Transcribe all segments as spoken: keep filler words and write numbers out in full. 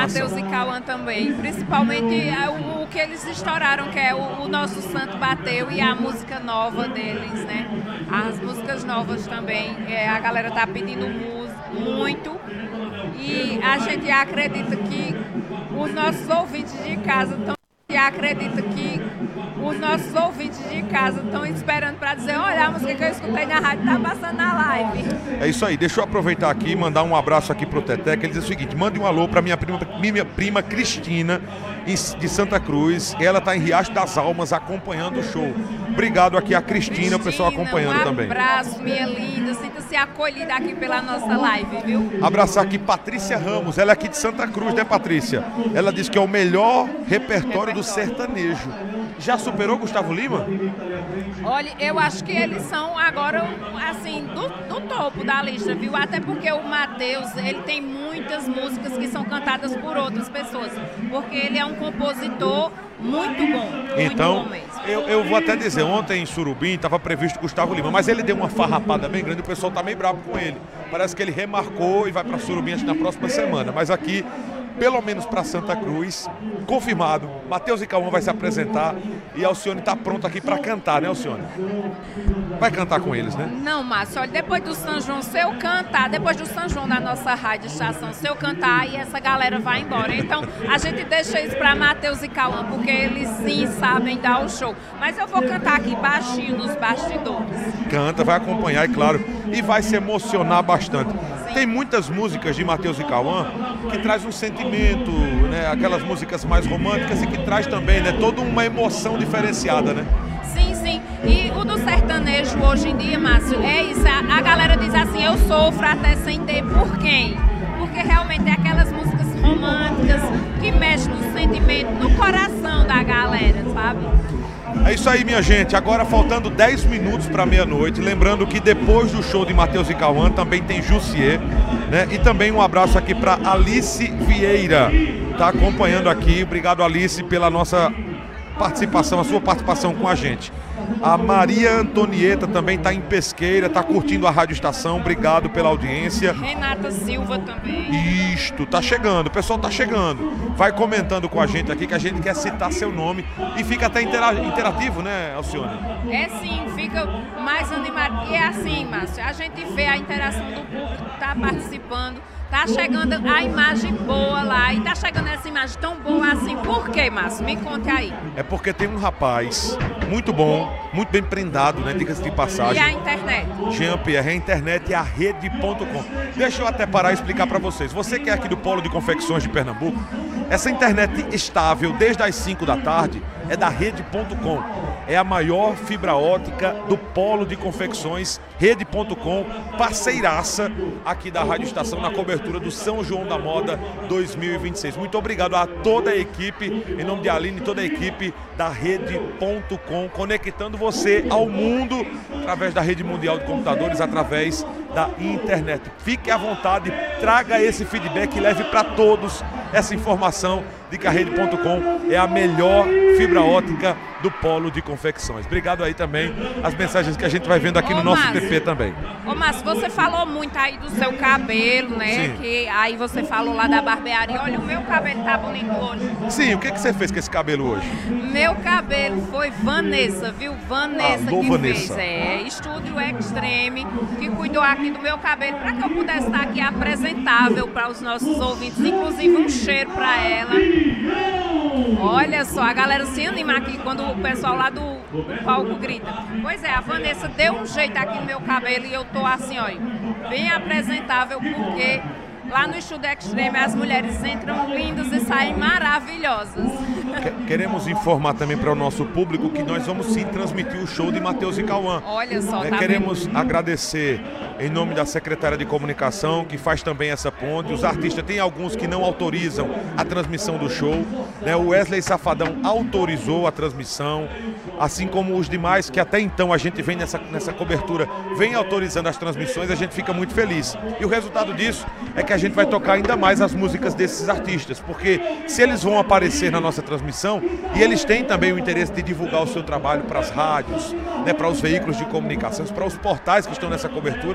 Matheus e Cauã também. Principalmente o, o que eles estouraram, que é o, o Nosso Santo Bateu e a música nova deles, né? As músicas novas também. É, a galera tá pedindo muito. E a gente acredita que os nossos ouvintes de casa estão e acredita que os nossos ouvintes de casa estão esperando para dizer, olha, a música que eu escutei na rádio tá passando na live. É isso aí, deixa eu aproveitar aqui e mandar um abraço aqui pro Teté, que ele diz o seguinte, mande um alô para minha prima, minha prima Cristina, de Santa Cruz, ela tá em Riacho das Almas acompanhando o show. Obrigado aqui a Cristina, Cristina o pessoal acompanhando um também. Um abraço, minha linda, sinta-se acolhida aqui pela nossa live, viu? Abraçar aqui Patrícia Ramos, ela é aqui de Santa Cruz, né, Patrícia? Ela diz que é o melhor repertório do sertanejo. Já superou Gustavo Lima? Olha, eu acho que eles são agora, assim, do, do topo da lista, viu? Até porque o Matheus, ele tem muitas músicas que são cantadas por outras pessoas, porque ele é um compositor muito bom, muito então, bom mesmo. Eu, eu vou até dizer, ontem em Surubim estava previsto Gustavo Lima, mas ele deu uma farrapada bem grande, o pessoal tá meio bravo com ele. Parece que ele remarcou e vai para Surubim acho, na próxima semana, mas aqui, pelo menos para Santa Cruz, confirmado, Matheus e Cauã vai se apresentar e a Alcione está pronta aqui para cantar, né, Alcione? Vai cantar com eles, né? Não, Márcio, olha, depois do São João, se eu cantar, depois do São João da nossa rádio estação, se eu cantar, e essa galera vai embora. Então, a gente deixa isso para Matheus e Cauã, porque eles sim sabem dar o show. Mas eu vou cantar aqui baixinho nos bastidores. Canta, vai acompanhar, é claro, e vai se emocionar bastante. Sim. Tem muitas músicas de Matheus e Cauã que traz um sentimento, né? Aquelas músicas mais românticas e que traz também, né? Toda uma emoção diferenciada, né? Sim, sim. E o do sertanejo hoje em dia, Márcio, é isso. A, a galera diz assim, eu sofro até sem ter por quem. Porque realmente é aquelas músicas românticas que mexem no sentimento, no coração da galera, sabe? É isso aí, minha gente. Agora faltando dez minutos para meia-noite. Lembrando que depois do show de Matheus e Cauã também tem Jussier, né? E também um abraço aqui para Alice Vieira. Tá acompanhando aqui. Obrigado, Alice, pela nossa participação, a sua participação com a gente. A Maria Antonieta também está em Pesqueira, está curtindo a Rádio Estação, obrigado pela audiência. Renata Silva também. Isto, tá chegando, o pessoal tá chegando. Vai comentando com a gente aqui que a gente quer citar seu nome e fica até intera interativo, né, Alcione? É sim, fica mais animado. E é assim, Márcio, a gente vê a interação do público, tá participando. Tá chegando a imagem boa lá e tá chegando essa imagem tão boa assim. Por quê, Márcio? Me conte aí. É porque tem um rapaz muito bom, muito bem prendado, né? Diga-se de passagem. E a internet? Jean Pierre, a internet é a rede ponto com. Deixa eu até parar e explicar para vocês. Você que é aqui do Polo de Confecções de Pernambuco, essa internet estável desde as cinco da tarde é da rede ponto com. É a maior fibra ótica do Polo de Confecções, rede ponto com, parceiraça aqui da Rádio Estação na cobertura do São João da Moda dois mil e vinte e seis. Muito obrigado a toda a equipe, em nome de Aline, toda a equipe da rede ponto com, conectando você ao mundo através da rede mundial de computadores, através da internet. Fique à vontade, traga esse feedback e leve para todos essa informação de que a rede ponto com é a melhor fibra ótica do Polo de Confecções. Obrigado aí também as mensagens que a gente vai vendo aqui Ô, no nosso Márcio, T P também. Ô Márcio, você falou muito aí do seu cabelo, né? Sim. Que aí você falou lá da barbearia. Olha, o meu cabelo tá bonito hoje. Sim, o que, que você fez com esse cabelo hoje? Meu cabelo foi Vanessa, viu? Vanessa Alô, que Vanessa. fez. É, Estúdio Extreme, que cuidou aqui do meu cabelo para que eu pudesse estar aqui apresentável para os nossos ouvintes. Inclusive um cheiro para ela. Olha só, a galera se anima aqui quando o pessoal lá do, do palco grita. Pois é, a Vanessa deu um jeito aqui no meu cabelo e eu tô assim, olha, bem apresentável, porque lá no Estúdio Extreme as mulheres entram lindas e saem maravilhosas. Queremos informar também para o nosso público que nós vamos sim transmitir o show de Matheus e Cauã. Olha só, é, tá Queremos vendo? agradecer em nome da Secretaria de Comunicação, que faz também essa ponte. Os artistas, tem alguns que não autorizam a transmissão do show, né? O Wesley Safadão autorizou a transmissão, assim como os demais que até então a gente vem nessa, nessa cobertura, vem autorizando as transmissões, a gente fica muito feliz. E o resultado disso é que a gente vai tocar ainda mais as músicas desses artistas, porque se eles vão aparecer na nossa transmissão, e eles têm também o interesse de divulgar o seu trabalho para as rádios, né, para os veículos de comunicação, para os portais que estão nessa cobertura,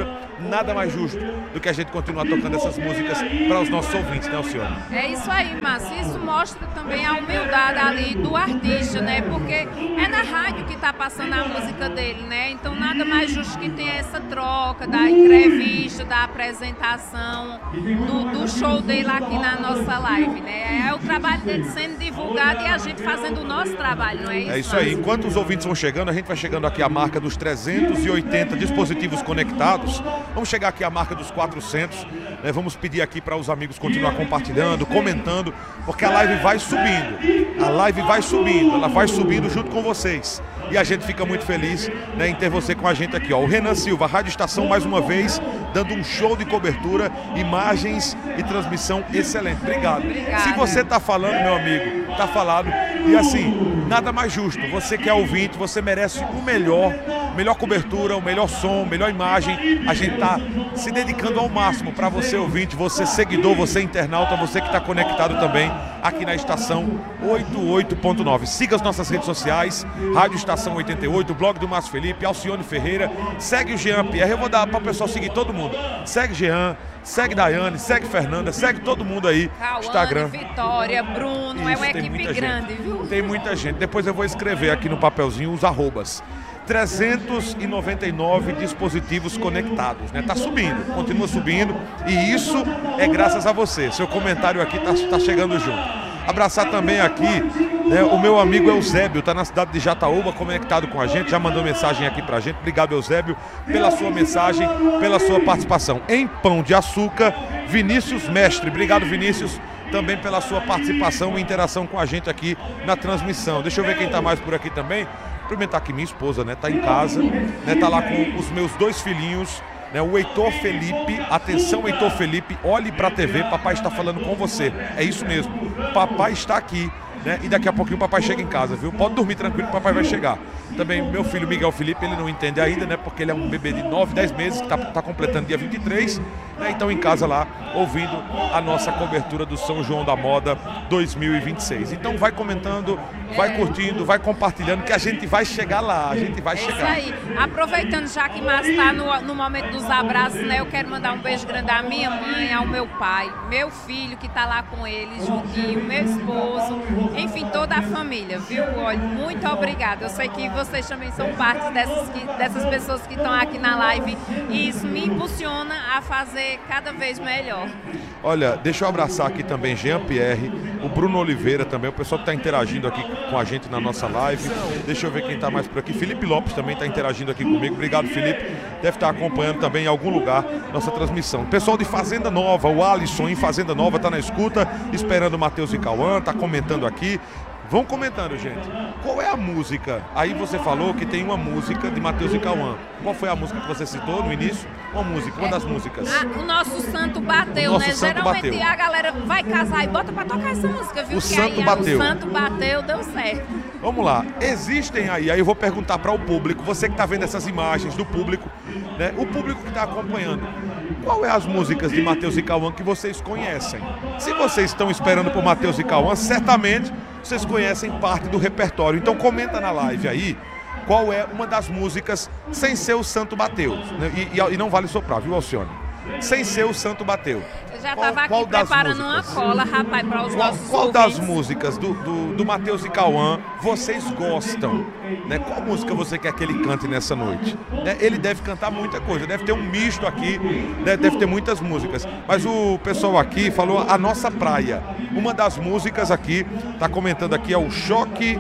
nada mais justo do que a gente continuar tocando essas músicas para os nossos ouvintes, né, Alcione? É isso aí, Márcio. Isso mostra também a humildade ali do artista, né? Porque é na rádio que está passando a música dele, né? Então nada mais justo que tenha essa troca da entrevista, da apresentação, do, do show dele aqui na nossa live, né? É o trabalho dele sendo divulgado e a gente fazendo o nosso trabalho, não é isso? É isso aí. Enquanto os ouvintes vão chegando, a gente vai chegando aqui à marca dos trezentos e oitenta dispositivos conectados. Vamos chegar aqui à marca dos quatrocentos. Né? Vamos pedir aqui para os amigos continuar compartilhando, comentando, porque a live vai subindo. A live vai subindo, ela vai subindo junto com vocês. E a gente fica muito feliz, né, em ter você com a gente aqui, ó. O Renan Silva, Rádio Estação, mais uma vez, dando um show de cobertura, imagens e transmissão excelente. Obrigado. Obrigada. Se você está falando, meu amigo, está falado. E assim, nada mais justo. Você que é ouvinte, você merece o melhor, melhor cobertura, o melhor som, melhor imagem. A gente está se dedicando ao máximo para você ouvinte, você seguidor, você internauta, você que está conectado também aqui na Estação oitenta e oito ponto nove. Siga as nossas redes sociais, Rádio Estação oitenta e oito, blog do Márcio Felipe, Alcione Ferreira, segue o Jean Pierre. Eu vou dar para o pessoal seguir todo mundo. Segue Jean, segue Daiane, segue Fernanda, segue todo mundo aí. Cauane, Instagram. Vitória, Bruno, Isso, é uma tem equipe muita grande, gente. viu? Tem muita gente. Depois eu vou escrever aqui no papelzinho os arrobas. trezentos e noventa e nove dispositivos conectados, né? Tá subindo, continua subindo e isso é graças a você. Seu comentário aqui tá, tá chegando junto. Abraçar também aqui, né, o meu amigo Eusébio, tá na cidade de Jataúba, conectado com a gente, já mandou mensagem aqui pra gente. Obrigado, Eusébio, pela sua mensagem, pela sua participação. Em Pão de Açúcar, Vinícius Mestre. Obrigado, Vinícius, também pela sua participação e interação com a gente aqui na transmissão. Deixa eu ver quem tá mais por aqui também. Cumprimentar aqui minha esposa, né? Tá em casa, né? Tá lá com os meus dois filhinhos, né? O Heitor Felipe. Atenção, Heitor Felipe, olhe pra T V, papai está falando com você. É isso mesmo, papai está aqui, né? E daqui a pouquinho o papai chega em casa, viu? Pode dormir tranquilo que o papai vai chegar. Também meu filho Miguel Felipe, ele não entende ainda, né? Porque ele é um bebê de nove, dez meses, que tá, tá completando dia vinte e três, né? Então em casa lá, ouvindo a nossa cobertura do São João da Moda dois mil e vinte e seis. Então vai comentando, vai curtindo, vai compartilhando, que a gente vai chegar lá, a gente vai é chegar. Isso aí. Aproveitando já que Márcio está no, no momento dos abraços, né? Eu quero mandar um beijo grande à minha mãe, ao meu pai, meu filho que está lá com ele, juntinho, meu esposo, enfim, toda a família, viu? Olha, muito obrigada. Eu sei que vocês também são parte dessas, que, dessas pessoas que estão aqui na live e isso me impulsiona a fazer cada vez melhor. Olha, deixa eu abraçar aqui também Jean Pierre, o Bruno Oliveira também, o pessoal que está interagindo aqui com a gente na nossa live. Deixa eu ver quem está mais por aqui. Felipe Lopes também está interagindo aqui comigo. Obrigado, Felipe. Deve estar acompanhando também em algum lugar nossa transmissão. Pessoal de Fazenda Nova, o Alisson em Fazenda Nova está na escuta, esperando o Matheus e Cauã, está comentando aqui. Vão comentando, gente. Qual é a música? Aí você falou que tem uma música de Matheus e Cauã. Qual foi a música que você citou no início? Uma música, uma das músicas. Ah, o nosso santo bateu, o nosso né? santo Geralmente bateu. A galera vai casar e bota pra tocar essa música, viu? O que santo aí, bateu. O santo bateu, deu certo. Vamos lá. Existem aí, aí eu vou perguntar para o público, você que está vendo essas imagens do público, né? O público que está acompanhando. Qual é as músicas de Matheus e Cauã que vocês conhecem? Se vocês estão esperando por Matheus e Cauã, certamente vocês conhecem parte do repertório. Então comenta na live aí qual é uma das músicas sem ser o Santo Bateu. Né? E, e, e não vale soprar, viu, Alcione? Sem ser o Santo Bateu. Eu já Qual- estava qual aqui das preparando músicas? uma cola, rapaz, para os Qual, nossos qual das ouvintes. músicas do, do, do Matheus e Cauã vocês gostam? Né? Qual música você quer que ele cante nessa noite? Né? Ele deve cantar muita coisa, deve ter um misto aqui, né? Deve ter muitas músicas. Mas o pessoal aqui falou A Nossa Praia. Uma das músicas aqui, tá comentando aqui, é o Choque...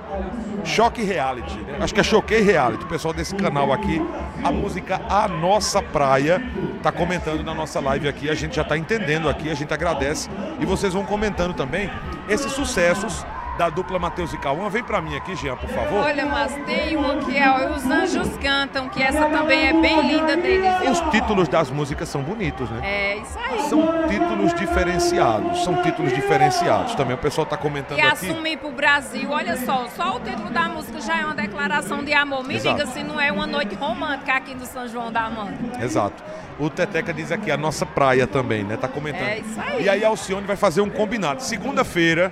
Choque Reality, né? Acho que é Choquei Reality, o pessoal desse canal aqui. A música A Nossa Praia tá comentando na nossa live aqui, a gente já tá entendendo aqui, a gente agradece. E vocês vão comentando também esses sucessos da dupla Matheus e Cauã. Vem pra mim aqui, Jean, por favor. Olha, mas tem uma que é Os Anjos Cantam, que essa também é bem linda deles. viu? Os títulos das músicas são bonitos, né? É isso aí. São títulos diferenciados, são títulos diferenciados também. O pessoal tá comentando E aqui. assumir pro Brasil, olha só, só o título da música já é uma declaração de amor. Me Exato. diga se não é uma noite romântica aqui no São João da Mão. Exato. O Teteca diz aqui, a nossa praia também, né? Tá comentando. É isso aí. E aí a Alcione vai fazer um combinado. Segunda-feira,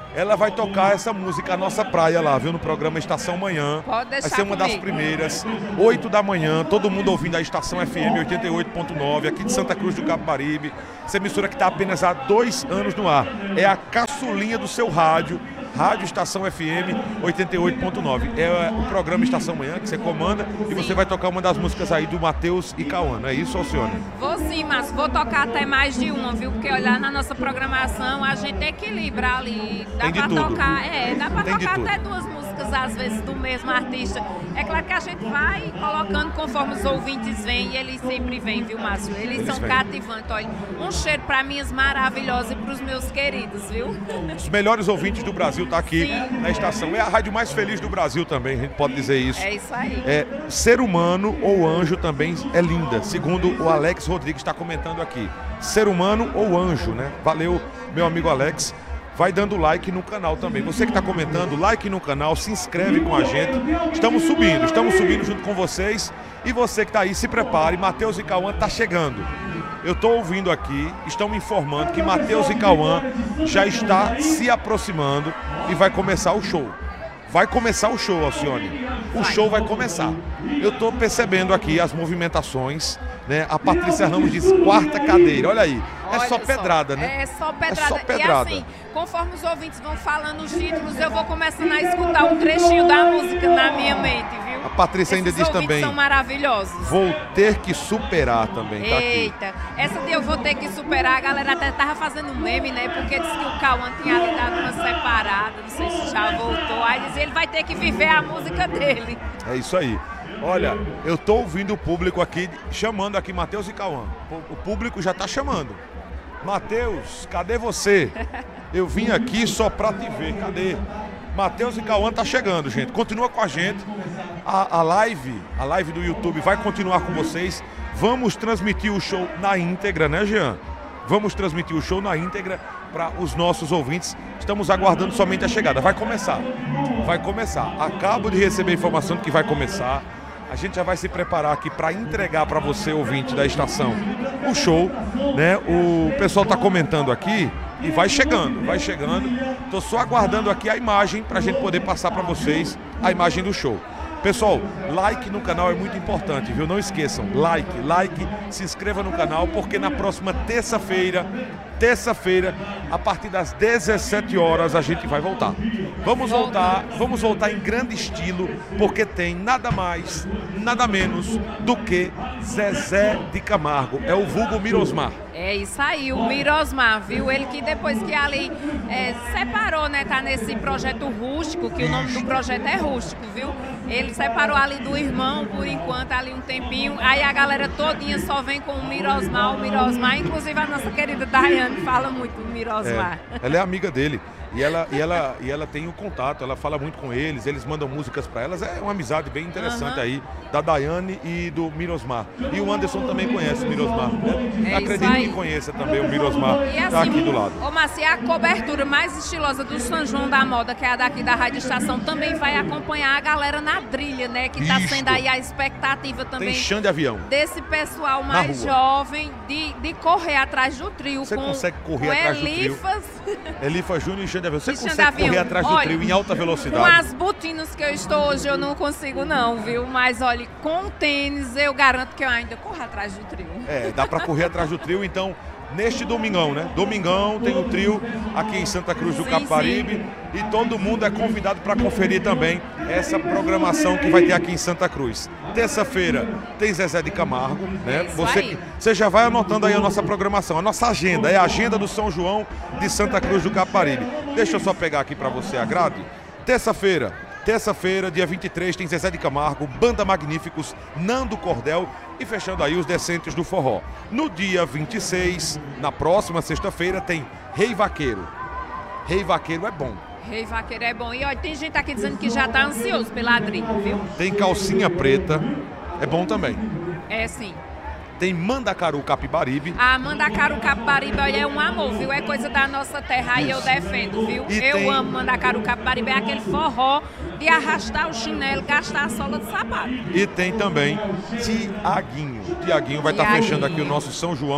ela vai tocar essa música, A Nossa Praia, lá, viu? No programa Estação Manhã. Pode deixar Vai ser uma comigo. das primeiras, oito da manhã, todo mundo ouvindo a Estação F M oitenta e oito ponto nove, aqui de Santa Cruz do Capibaribe. Essa emissora que está apenas há dois anos no ar. É a caçulinha do seu rádio. Rádio Estação F M oitenta e oito ponto nove. É o programa Estação Manhã que você comanda e você vai tocar uma das músicas aí do Matheus e Cauã, não é isso, Alcione? Vou sim, mas vou tocar até mais de uma, viu? Porque olhar na nossa programação a gente equilibra ali. Dá Tem de pra tudo. tocar, é, dá pra Tem de tocar tudo. até duas músicas às vezes do mesmo artista. É claro que a gente vai colocando conforme os ouvintes vêm e eles sempre vêm, viu, Márcio? Eles, Eles são vêm. cativantes. Olha, um cheiro pra mim maravilhoso e pros meus queridos, viu? Os melhores ouvintes do Brasil tá aqui Sim. na estação. É a rádio mais feliz do Brasil também, a gente pode dizer isso. É isso aí. É, ser humano ou anjo também é linda, segundo o Alex Rodrigues está comentando aqui. Ser humano ou anjo, né? Valeu, meu amigo Alex. Vai dando like no canal também. Você que está comentando, like no canal, se inscreve com a gente. Estamos subindo, estamos subindo junto com vocês. E você que está aí, se prepare, Matheus e Cauã tá chegando. Eu estou ouvindo aqui, estão me informando que Matheus e Cauã já está se aproximando e vai começar o show. Vai começar o show, Alcione. O show vai começar. Eu estou percebendo aqui as movimentações, né? A Patrícia Ramos diz quarta cadeira. Olha aí. É Olha só pedrada, né? É só pedrada. É só pedrada. E assim, conforme os ouvintes vão falando os títulos, eu vou começando a escutar um trechinho da música na minha mente, viu? A Patrícia ainda Esses diz ouvintes também. são maravilhosos. Vou ter que superar também, tá aqui. Eita, essa dia eu vou ter que superar. A galera até tava fazendo meme, né? Porque disse que o Cauã tinha ali dado uma separada, não sei se já voltou. Aí dizia, ele vai ter que viver a música dele. É isso aí. Olha, eu tô ouvindo o público aqui, chamando aqui Matheus e Cauã. O público já tá chamando. Matheus, cadê você? Eu vim aqui só pra te ver, cadê? Matheus e Cauã tá chegando, gente. Continua com a gente. A, a live, a live do YouTube vai continuar com vocês. Vamos transmitir o show na íntegra, né, Jean? Vamos transmitir o show na íntegra para os nossos ouvintes. Estamos aguardando somente a chegada. Vai começar. Vai começar. Acabo de receber a informação de que vai começar. A gente já vai se preparar aqui para entregar para você, ouvinte da estação, o show, né? O pessoal está comentando aqui e vai chegando, vai chegando. Estou só aguardando aqui a imagem para a gente poder passar para vocês a imagem do show. Pessoal, like no canal é muito importante, viu? Não esqueçam, like, like, se inscreva no canal, porque na próxima terça-feira, terça-feira, a partir das dezessete horas, a gente vai voltar. Vamos voltar, vamos voltar em grande estilo, porque tem nada mais, nada menos do que Zezé de Camargo. É o vulgo Mirosmar. É isso aí, o Mirosmar, viu? Ele que depois que ali é, separou, né? Tá nesse projeto rústico, que o nome do projeto é rústico, viu? Ele separou ali do irmão por enquanto, ali um tempinho. Aí a galera todinha só vem com o Mirosmar, o Mirosmar. Inclusive a nossa querida Daiane fala muito do Mirosmar. É, ela é amiga dele. E ela, e, ela, e ela tem o contato, ela fala muito com eles, eles mandam músicas para elas. É uma amizade bem interessante, uhum, aí, da Daiane e do Mirosmar. E o Anderson também conhece o Mirosmar, né? É Acredito que conheça também o Mirosmar, e assim, tá aqui do lado. Ô, Márcio, a cobertura mais estilosa do São João da Moda, que é a daqui da Rádio Estação, também vai acompanhar a galera na trilha, né? Que tá Isto. sendo aí a expectativa também. Tem chão de avião. Desse pessoal mais jovem de, de correr atrás do trio. Você com, consegue correr com atrás Elifas. do trio? Elifas Júnior e chão de avião. Você E consegue Xandavião. correr atrás do Olha, trio em alta velocidade? Com as botinas que eu estou hoje, eu não consigo não, viu? Mas olha, com tênis, eu garanto que eu ainda corro atrás do trio. É, dá pra correr atrás do trio, então, neste domingão, né? Domingão tem o trio aqui em Santa Cruz do Sim, Capibaribe. sim. E todo mundo é convidado para conferir também essa programação que vai ter aqui em Santa Cruz. Terça-feira tem Zezé de Camargo, né? É isso Você, aí. você já vai anotando aí a nossa programação, a nossa agenda, é a agenda do São João de Santa Cruz do Capibaribe. Deixa eu só pegar aqui para você a grade. Terça-feira, terça-feira, dia vinte e três, tem Zezé de Camargo, Banda Magníficos, Nando Cordel e fechando aí os Decentes do Forró. No dia vinte e seis, na próxima sexta-feira, tem Rei Vaqueiro. Rei Vaqueiro é bom. Rei Vaqueiro é bom. E olha, tem gente aqui dizendo que já tá ansioso pela Adri, viu? Tem Calcinha Preta, é bom também. É sim. Tem Mandacaru Capibaribe. A Mandacaru Capibaribe, olha, é um amor, viu? É coisa da nossa terra, aí eu defendo, viu? E eu tem... amo Mandacaru Capibaribe, é aquele forró de arrastar o chinelo, gastar a sola de sapato. E tem também Tiaguinho. Tiaguinho vai estar tá fechando aqui o nosso São João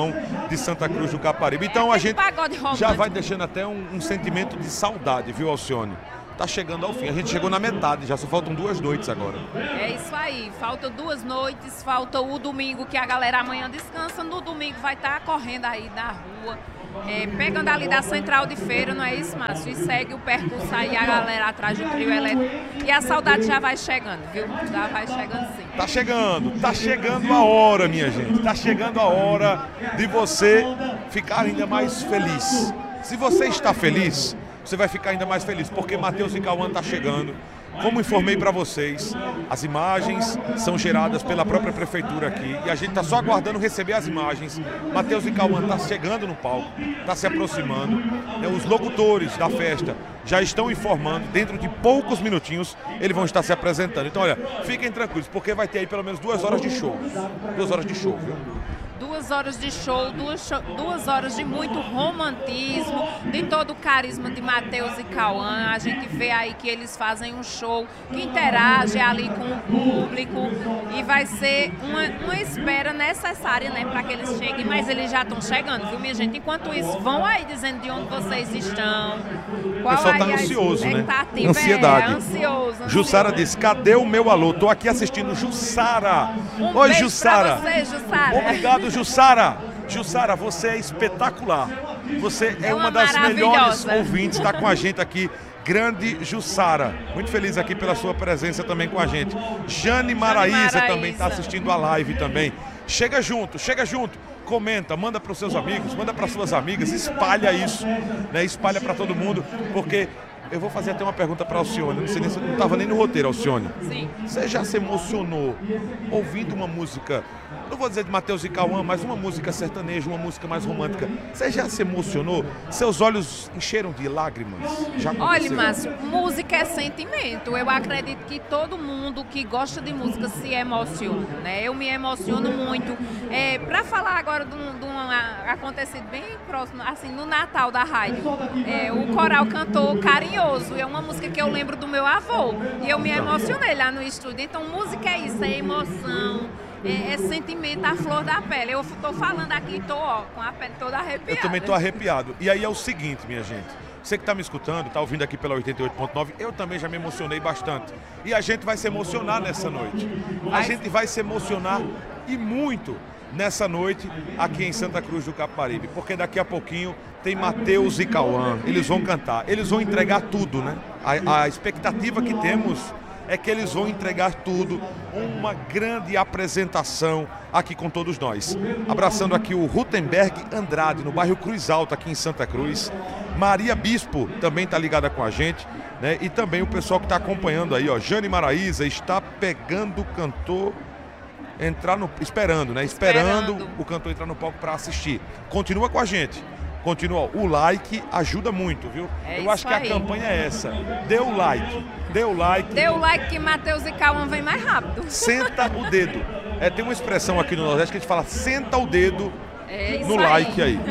de Santa Cruz do Caparibe. Então é a gente já já vai deixando até um, um sentimento de saudade, viu, Alcione? Tá chegando ao fim. A gente chegou na metade, já só faltam duas noites agora. É isso aí, faltam duas noites, falta o domingo que a galera amanhã descansa, no domingo vai estar correndo aí na rua, é, pegando ali da central de feira, não é isso, Márcio? E segue o percurso aí, a galera atrás do trio elétrico. E a saudade já vai chegando, viu? Já vai chegando sim. Tá chegando, tá chegando a hora, minha gente. Tá chegando a hora de você ficar ainda mais feliz. Se você está feliz, você vai ficar ainda mais feliz, porque Matheus e Cauã tá chegando. Como informei para vocês, as imagens são geradas pela própria prefeitura aqui e a gente está só aguardando receber as imagens. Matheus e Cauã tá chegando no palco, tá se aproximando. Os locutores da festa já estão informando, dentro de poucos minutinhos eles vão estar se apresentando. Então, olha, fiquem tranquilos, porque vai ter aí pelo menos duas horas de show. Duas horas de show, viu? Duas horas de show, duas, show, duas horas de muito romantismo, de todo o carisma de Matheus e Cauã. A gente vê aí que eles fazem um show que interage ali com o público e vai ser uma, uma espera necessária, né, para que eles cheguem, mas eles já estão chegando, viu, minha gente? Enquanto isso, vão aí dizendo de onde vocês estão. Qual o pessoal tá aí ansioso, né? Ansiedade. É, ansioso, ansioso. Jussara disse, cadê o meu alô? Tô aqui assistindo Jussara. Um Oi, beijo Jussara. pra você, Jussara. Obrigado, Jussara. Jussara, você é espetacular. Você é, é uma, uma das melhores maravilhosa. ouvintes, está com a gente aqui. Grande Jussara. Muito feliz aqui pela sua presença também com a gente. Jane Maraíza, Maraíza. também está assistindo a live também. Chega junto, chega junto. Comenta, manda para os seus amigos, manda para suas amigas, espalha isso, né? Espalha para todo mundo, porque eu vou fazer até uma pergunta para a Alcione. Não sei nem se não estava nem no roteiro, Alcione. Sim. Você já se emocionou ouvindo uma música, não vou dizer de Matheus e Cauã, mas uma música sertaneja, uma música mais romântica? Você já se emocionou? Seus olhos encheram de lágrimas? Já Olha, Márcio, música é sentimento. Eu acredito que todo mundo que gosta de música se emociona, né? Eu me emociono muito. É, para falar agora de um, de um acontecido bem próximo, assim, no Natal da rádio, é, o coral cantou Carinhoso. É uma música que eu lembro do meu avô. E eu me emocionei lá no estúdio. Então, música é isso, é emoção. É, é sentimento à flor da pele. Eu tô falando aqui e tô ó, com a pele toda arrepiada. Eu também tô arrepiado. E aí é o seguinte, minha gente. Você que tá me escutando, tá ouvindo aqui pela oitenta e oito ponto nove, eu também já me emocionei bastante. E a gente vai se emocionar nessa noite. A gente vai se emocionar e muito nessa noite aqui em Santa Cruz do Caparibe. Porque daqui a pouquinho tem Matheus e Cauã. Eles vão cantar. Eles vão entregar tudo, né? A, a expectativa que temos é que eles vão entregar tudo, uma grande apresentação aqui com todos nós. Abraçando aqui o Rutenberg Andrade, no bairro Cruz Alta, aqui em Santa Cruz. Maria Bispo também está ligada com a gente, né? E também o pessoal que está acompanhando aí, ó. Jane Maraíza está pegando o cantor entrar no... Esperando, né? Esperando, Esperando o cantor entrar no palco para assistir. Continua com a gente. Continua, o like ajuda muito, viu? É Eu acho que aí. a campanha é essa. Dê o like, dê o like. Dê o like que Matheus e Cauã vem mais rápido. Senta o dedo. É, tem uma expressão aqui no Nordeste que a gente fala, senta o dedo é isso no like aí.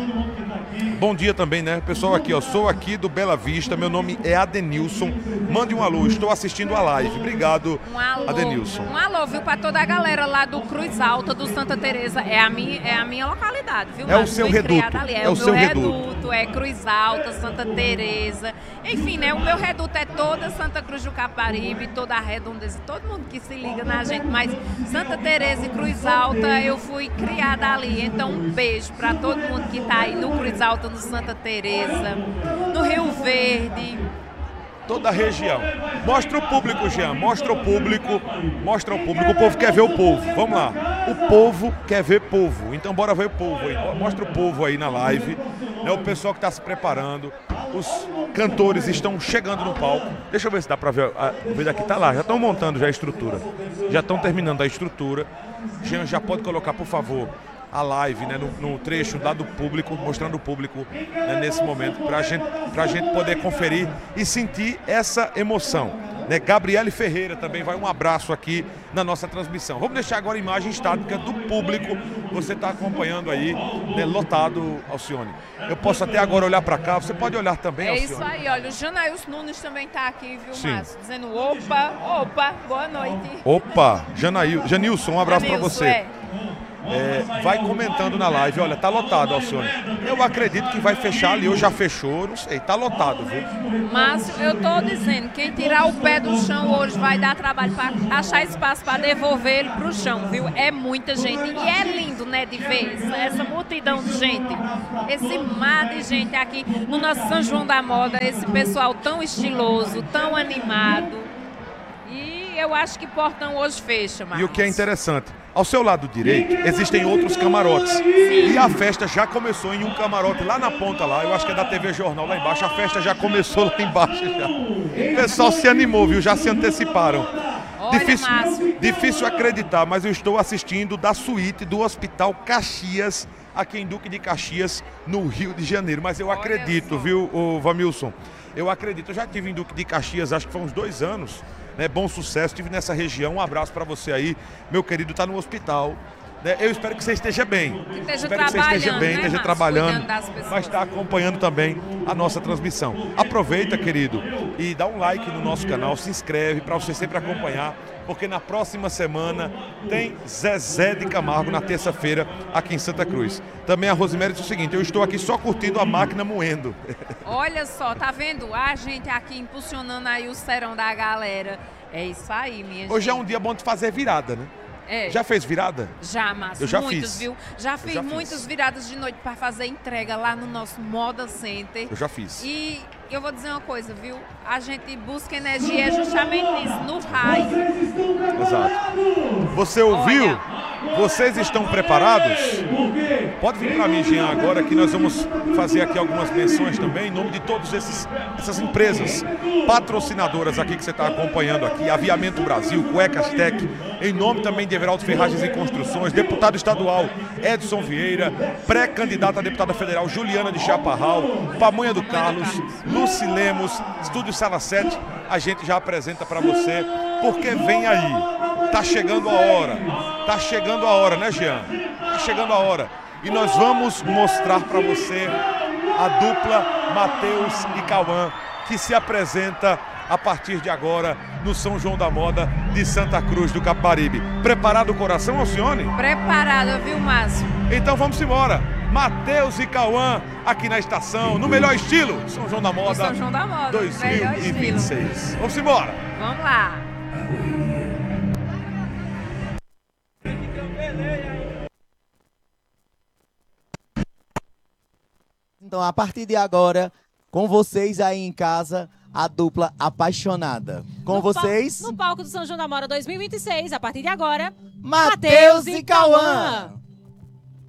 Bom dia também, né? Pessoal aqui, ó, sou aqui do Bela Vista, meu nome é Adenilson. Mande um alô, estou assistindo a live. Obrigado, um alô, Adenilson. Um alô, viu, para toda a galera lá do Cruz Alta, do Santa Teresa. É a minha, é a minha localidade, viu? É o seu reduto. Ali. É, é o, o seu meu reduto. reduto, é Cruz Alta, Santa Teresa. Enfim, né? O meu reduto é toda Santa Cruz do Caparibe, toda a Redondeza, todo mundo que se liga na gente. Mas Santa Teresa e Cruz Alta, eu fui criada ali. Então, um beijo para todo mundo que tá aí no Cruz Alta, no Santa Teresa, no Rio Verde. Toda a região. Mostra o público, Jean. Mostra o público. Mostra o público. O povo quer ver o povo. Vamos lá. O povo quer ver povo. Então bora ver o povo aí. Mostra o povo aí na live. É o pessoal que está se preparando. Os cantores estão chegando no palco. Deixa eu ver se dá para ver. A, ver daqui tá lá. Já estão montando já a estrutura. Já estão terminando a estrutura. Jean, já pode colocar, por favor, a live, né, no, no trecho lá do público, mostrando o público, né, nesse momento, para gente, a gente poder conferir e sentir essa emoção. Né? Gabriele Ferreira também vai um abraço aqui na nossa transmissão. Vamos deixar agora a imagem estática do público. Você está acompanhando aí, né, lotado, Alcione. Eu posso até agora olhar para cá, você pode olhar também, é Alcione. É isso aí, olha, o Janaílson Nunes também está aqui, viu, Sim. Márcio? Dizendo opa, opa, boa noite. Opa, Janail, Janilson, um abraço para você. É. É, vai comentando na live, olha, tá lotado, Alcione. Eu acredito que vai fechar ali, ou já fechou, não sei, tá lotado, viu? Márcio, eu tô dizendo, quem tirar o pé do chão hoje vai dar trabalho para achar espaço para devolver ele pro chão, viu? É muita gente e é lindo, né, de ver essa multidão de gente, esse mar de gente aqui no nosso São João da Moda, esse pessoal tão estiloso, tão animado. E eu acho que Portão hoje fecha, Marcos. E o que é interessante, ao seu lado direito existem outros camarotes. Sim. E a festa já começou em um camarote lá na ponta lá, eu acho que é da T V Jornal lá embaixo. A festa já começou lá embaixo já. O pessoal se animou, viu? Já se anteciparam. Olha, Difícil, Márcio. difícil acreditar, mas eu estou assistindo da suíte do Hospital Caxias, aqui em Duque de Caxias, no Rio de Janeiro. Mas eu Olha acredito, só. viu, ô Vamilson? Eu acredito, eu já estive em Duque de Caxias, acho que foi uns dois anos, né? Bom sucesso, estive nessa região. Um abraço para você aí, meu querido, tá no hospital. Né? Eu espero que você esteja bem. Que esteja espero que você esteja trabalhando, bem, né, esteja Márcio? trabalhando, Cuidando das pessoas. mas está acompanhando também a nossa transmissão. Aproveita, querido, e dá um like no nosso canal, se inscreve para você sempre acompanhar, porque na próxima semana tem Zezé de Camargo na terça-feira aqui em Santa Cruz. Também a Rosemary disse o seguinte: eu estou aqui só curtindo a máquina moendo. Olha só, tá vendo? A gente aqui impulsionando aí o serão da galera. É isso aí, minha gente. Hoje é um dia bom de fazer virada, né? É. Já fez virada? Já, Márcio, Eu já muitos, fiz. viu? Já fiz já fiz. muitas viradas de noite para fazer entrega lá no nosso Moda Center. Eu já fiz. E eu vou dizer uma coisa, viu? A gente busca energia justamente nisso, no raio. Exato. Você ouviu? Olha. Vocês estão preparados? Pode vir para mim, Jean, agora que nós vamos fazer aqui algumas menções também, em nome de todas essas empresas patrocinadoras aqui que você está acompanhando aqui, Aviamento Brasil, Cuecas Tech, em nome também de Everaldo Ferragens e Construções, deputado estadual Edson Vieira, pré-candidata a deputada federal Juliana de Chaparral, Pamonha do Carlos, Luci Lemos, Estúdio Sala sete, a gente já apresenta para você, porque vem aí. Tá chegando a hora, tá chegando a hora, né, Jean? Tá chegando a hora. E nós vamos mostrar para você a dupla Matheus e Cauã, que se apresenta a partir de agora no São João da Moda de Santa Cruz do Capibaribe. Preparado o coração, Alcione? Preparada, viu, Márcio? Então vamos embora. Matheus e Cauã aqui na estação, no melhor estilo, São João da Moda, São João da Moda, dois mil e vinte e seis. Vamos embora. Vamos lá. Então, a partir de agora, com vocês aí em casa, a dupla apaixonada. Com no vocês, No palco do São João da Moda dois mil e vinte e seis, a partir de agora, Matheus e Cauã.